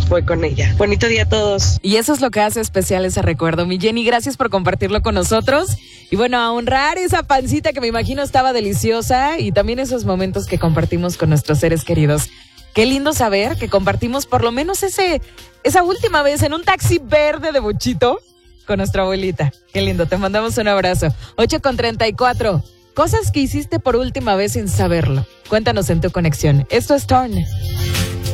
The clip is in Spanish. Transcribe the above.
voy con ella. Bonito día a todos. Y eso es lo que hace especial ese recuerdo. Mi Jenny, gracias por compartirlo con nosotros. Y bueno, a honrar esa pancita que me imagino estaba deliciosa y también esos momentos que compartimos con nuestros seres queridos. Qué lindo saber que compartimos por lo menos esa última vez en un taxi verde de Bochito con nuestra abuelita. Qué lindo, te mandamos un abrazo. 8:34. Cosas que hiciste por última vez sin saberlo. Cuéntanos en tu conexión. Esto es Torn.